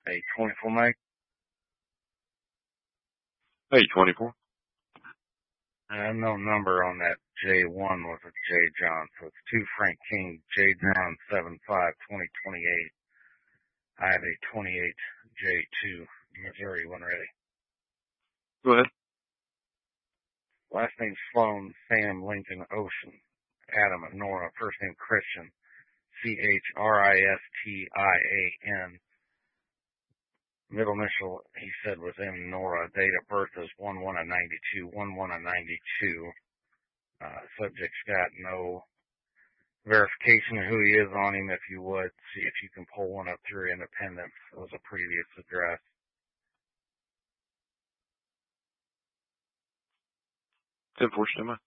A 24 Mike. Hey, 24. No number on that J1 was a J John, so it's 2 Frank King, J John 75-2028. I have a 28 J2 Missouri when ready. Go ahead. Last name Sloan, Sam, Lincoln, Ocean, Adam, and Nora. First name Christian, Christian. Middle initial, he said, was M. Nora. Date of birth is 1/1/92, 1/1/92. Subject's got no verification of who he is on him. If you would, see if you can pull one up through Independence. It was a previous address. 10-4, stand by.